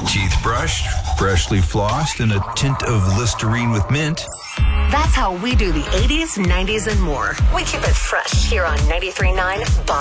Teeth brushed, freshly flossed, and a tint of Listerine with mint. That's how we do the 80s, 90s, and more. We keep it fresh here on 93.9 Bob.